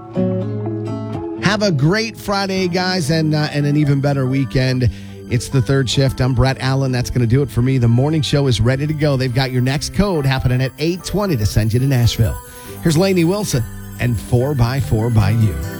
Have a great Friday, guys, and an even better weekend. It's the third shift. I'm Brett Allen. That's going to do it for me. The morning show is ready to go. They've got your next code happening at 8:20 to send you to Nashville. Here's Lainey Wilson and 4x4 by You.